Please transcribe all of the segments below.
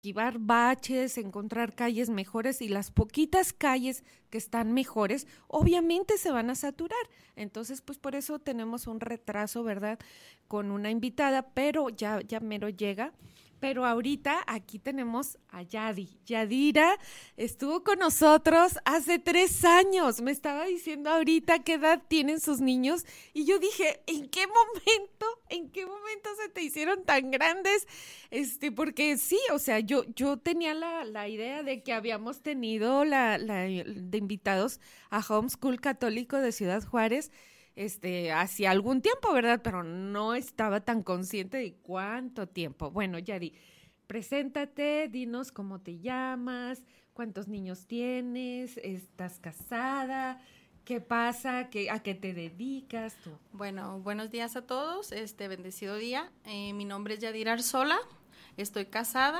esquivar baches, encontrar calles mejores y las poquitas calles que están mejores, obviamente se van a saturar. Entonces, pues por eso tenemos un retraso, ¿verdad? Con una invitada, pero ya mero llega. Pero ahorita aquí tenemos a Yadira estuvo con nosotros hace 3 años. Me estaba diciendo ahorita qué edad tienen sus niños. Y yo dije, ¿en qué momento se te hicieron tan grandes? Porque sí, o sea, yo tenía la idea de que habíamos tenido de invitados a Homeschool Católico de Ciudad Juárez, hace algún tiempo, ¿verdad? Pero no estaba tan consciente de cuánto tiempo. Bueno, Yadi, preséntate, dinos cómo te llamas, cuántos niños tienes, estás casada, qué pasa, a qué te dedicas tú. Bueno, buenos días a todos, bendecido día. Mi nombre es Yadira Arzola, estoy casada,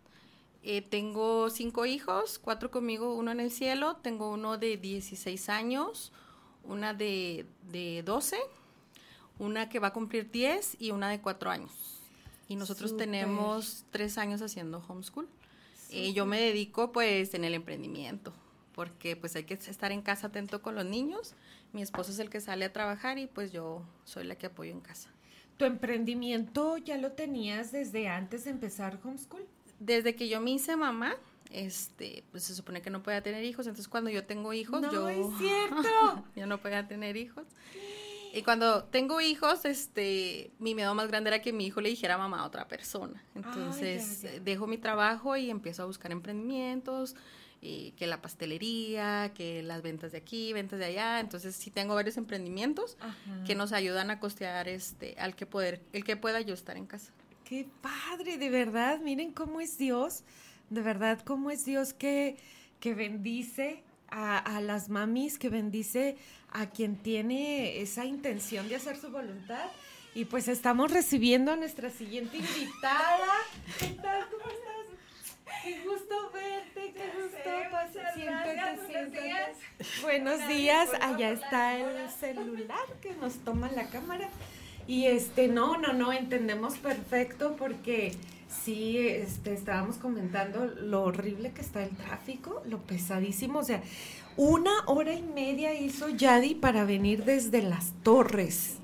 tengo 5 hijos, 4 conmigo, 1 en el cielo, tengo uno de 16 años, una de 12, una que va a cumplir 10 y una de 4 años. Y nosotros tenemos 3 años haciendo homeschool. Yo me dedico pues en el emprendimiento, porque pues hay que estar en casa atento con los niños. Mi esposo es el que sale a trabajar y pues yo soy la que apoyo en casa. ¿Tu emprendimiento ya lo tenías desde antes de empezar homeschool? Desde que yo me hice mamá, pues se supone que no podía tener hijos, entonces cuando yo tengo hijos, no es cierto. yo no podía tener hijos. Y cuando tengo hijos, mi miedo más grande era que mi hijo le dijera mamá a otra persona. Entonces dejo mi trabajo y empiezo a buscar emprendimientos, que la pastelería, que las ventas de aquí, ventas de allá. Entonces sí tengo varios emprendimientos que nos ayudan a costear el que pueda yo estar en casa. Qué padre, de verdad, miren cómo es Dios, de verdad cómo es Dios que bendice a las mamis, que bendice a quien tiene esa intención de hacer su voluntad. Y pues estamos recibiendo a nuestra siguiente invitada. ¿Qué tal? ¿Cómo estás? Qué gusto verte, qué gusto. Siéntate. Buenos días. Allá está el celular que nos toma la cámara. Y no, entendemos perfecto porque sí, estábamos comentando lo horrible que está el tráfico, lo pesadísimo, o sea, 1 hora y media hizo Yadi para venir desde Las Torres.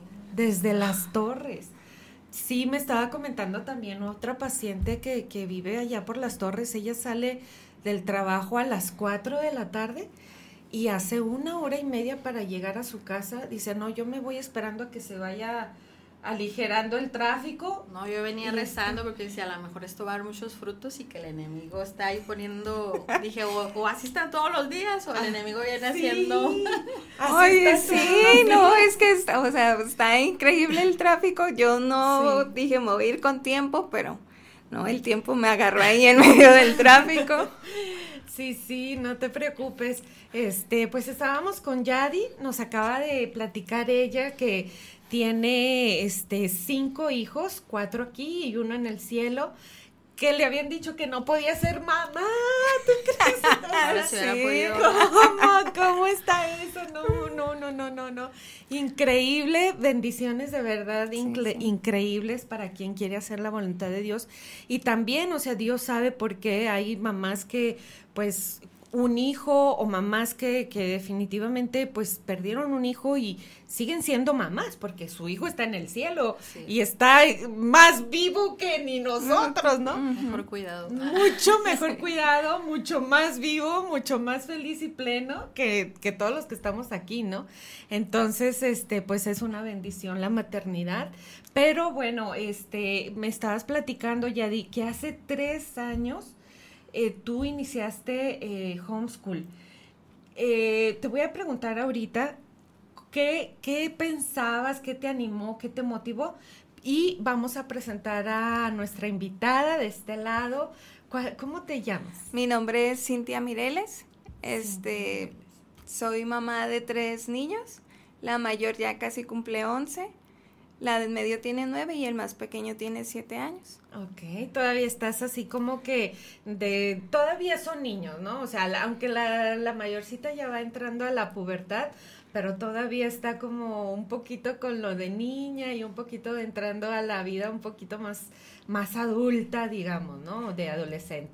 Sí, me estaba comentando también otra paciente que vive allá por Las Torres, ella sale del trabajo a las 4 de la tarde y hace 1 hora y media para llegar a su casa, dice, no, yo me voy esperando a que se vaya aligerando el tráfico. No, yo venía rezando porque decía, a lo mejor esto va a dar muchos frutos y que el enemigo está ahí poniendo, dije, o así están todos los días, o el enemigo viene haciendo. Oye, sí, no, es que está increíble el tráfico. Yo no dije me voy a ir con tiempo, pero no, el tiempo me agarró ahí en medio del tráfico. Sí, no te preocupes. Pues estábamos con Yadi, nos acaba de platicar ella que tiene 5 hijos, 4 aquí y 1 en el cielo, que le habían dicho que no podía ser mamá. ¿Tú crees? Ahora sí. ¿Cómo está eso? No. Increíble, bendiciones de verdad, increíbles para quien quiere hacer la voluntad de Dios. Y también, o sea, Dios sabe por qué hay mamás que, pues, un hijo o mamás que definitivamente pues perdieron un hijo y siguen siendo mamás porque su hijo está en el cielo y está más vivo que ni nosotros, ¿no? Mejor cuidado. Mucho mejor cuidado, mucho más vivo, mucho más feliz y pleno que todos los que estamos aquí, ¿no? Entonces, pues es una bendición la maternidad. Pero bueno, me estabas platicando, Yadi, que hace 3 años tú iniciaste homeschool. Te voy a preguntar ahorita qué pensabas, qué te animó, qué te motivó, y vamos a presentar a nuestra invitada de este lado. ¿Cómo te llamas? Mi nombre es Cintia Mireles. Soy mamá de 3 niños. La mayor ya casi cumple 11. La del medio tiene 9 y el más pequeño tiene 7 años. Ok, todavía estás así como que todavía son niños, ¿no? O sea, aunque la mayorcita ya va entrando a la pubertad, pero todavía está como un poquito con lo de niña y un poquito entrando a la vida un poquito más adulta, digamos, ¿no? De adolescente.